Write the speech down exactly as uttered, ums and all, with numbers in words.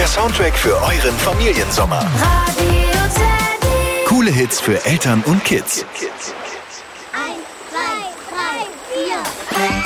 Soundtrack für euren Familiensommer. Radio Teddy. Coole Hits für Eltern und Kids. Eins, zwei, drei, vier.